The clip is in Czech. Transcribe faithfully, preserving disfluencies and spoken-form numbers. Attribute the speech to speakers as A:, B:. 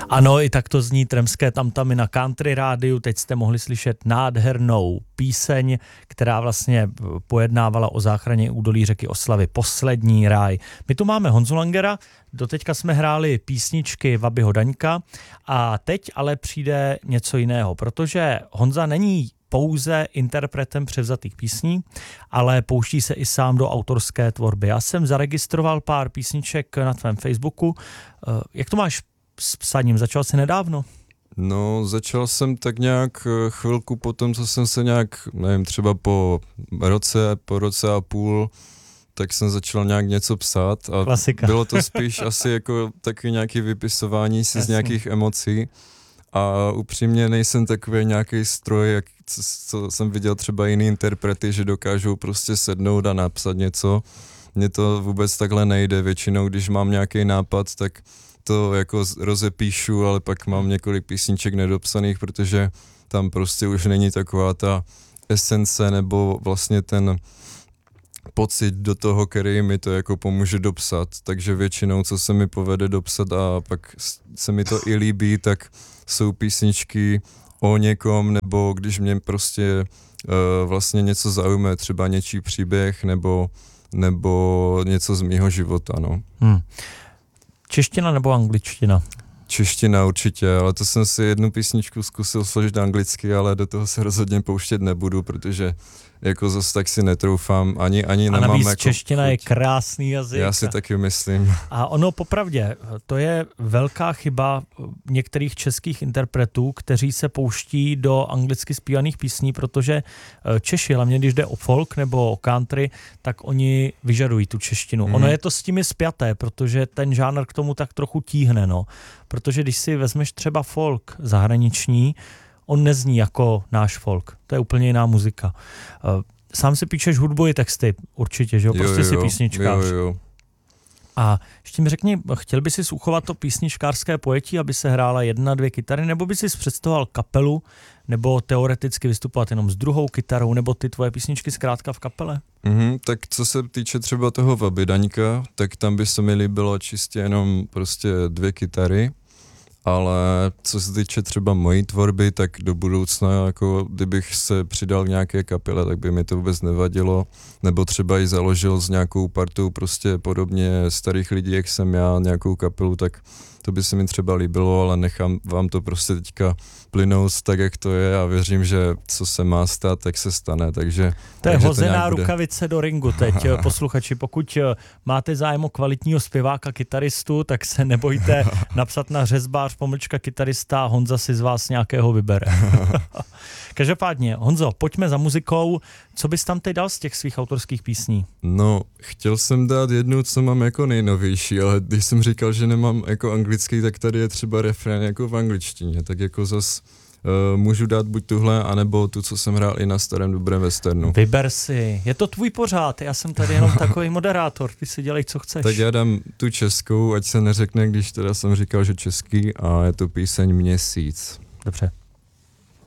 A: Ano, i tak to zní Tremské tamtamy na Country rádiu. Teď jste mohli slyšet nádhernou píseň, která vlastně pojednávala o záchraně údolí řeky Oslavy. Poslední ráj. My tu máme Honzu Langera, doteďka jsme hráli písničky Vabyho Daňka a teď ale přijde něco jiného, protože Honza není pouze interpretem převzatých písní, ale pouští se i sám do autorské tvorby. Já jsem zaregistroval pár písniček na tvém Facebooku. Jak to máš s psaním? Začal jsi nedávno?
B: No, začal jsem tak nějak chvilku po tom, co jsem se nějak, nevím, třeba po roce, po roce a půl, tak jsem začal nějak něco psát a
A: Klasika.
B: Bylo to spíš asi jako taky nějaké vypisování si Jasně. z nějakých emocí a upřímně nejsem takový nějaký stroj, jak co, co jsem viděl třeba jiný interprety, že dokážou prostě sednout a napsat něco. Mně to vůbec takhle nejde, většinou když mám nějaký nápad, tak to jako rozepíšu, ale pak mám několik písniček nedopsaných, protože tam prostě už není taková ta esence nebo vlastně ten pocit do toho, který mi to jako pomůže dopsat. Takže většinou, co se mi povede dopsat a pak se mi to i líbí, tak jsou písničky o někom, nebo když mě prostě uh, vlastně něco zaujme, třeba něčí příběh, nebo, nebo něco z mýho života, no.
A: Hmm. Čeština nebo angličtina?
B: Čeština určitě, ale to jsem si jednu písničku zkusil složit anglicky, ale do toho se rozhodně pouštět nebudu, protože jako zase tak si netroufám, ani, ani
A: a
B: nemám
A: navíc
B: jako
A: čeština
B: chuť.
A: Je krásný jazyk.
B: Já si taky myslím.
A: A ono popravdě, to je velká chyba některých českých interpretů, kteří se pouští do anglicky zpívaných písní, protože Češi, hlavně když jde o folk nebo o country, tak oni vyžadují tu češtinu. Hmm. Ono je to s tím spjaté, protože ten žánr k tomu tak trochu tíhne, no. Protože když si vezmeš třeba folk zahraniční, on nezní jako náš folk. To je úplně jiná muzika. Sám si píšeš hudbu i texty, určitě, že jo? Prostě
B: jo, jo,
A: si písničkář.
B: Jo, jo.
A: A ještě mi řekni, chtěl by si uchovat to písničkářské pojetí, aby se hrála jedna, dvě kytary, nebo by si představoval kapelu, nebo teoreticky vystupovat jenom s druhou kytarou, nebo ty tvoje písničky zkrátka v kapele?
B: Mm-hmm, tak co se týče třeba toho Vaby Daňka, tak tam by se mi líbilo čistě jenom prostě dvě kytary, ale co se týče třeba mojí tvorby, tak do budoucna, jako kdybych se přidal k nějaké kapele, tak by mi to vůbec nevadilo, nebo třeba i založil s nějakou partou prostě podobně starých lidí, jak jsem já, nějakou kapelu, tak to by se mi třeba líbilo, ale nechám vám to prostě teďka plynout tak, jak to je a věřím, že co se má stát, tak se stane, takže...
A: To je
B: takže
A: hozená
B: to
A: rukavice do ringu teď, posluchači. Pokud máte zájem o kvalitního zpěváka, kytaristu, tak se nebojte napsat na řezbář pomlčka kytarista, Honza si z vás nějakého vybere. Každopádně, Honzo, pojďme za muzikou. Co bys tam teď dal z těch svých autorských písní? No,
B: chtěl jsem dát jednu, co mám jako nejnovější, ale když jsem říkal, že nemám jako anglický, tak tady je třeba refrén jako v angličtině, tak jako zas uh, můžu dát buď tuhle, anebo tu, co jsem hrál i na starém dobrém westernu.
A: Vyber si, je to tvůj pořád, já jsem tady jenom takový moderátor, ty si dělej, co chceš.
B: Tak já dám tu českou, ať se neřekne, když teda jsem říkal, že český, a je to píseň Měsíc.
A: Dobře.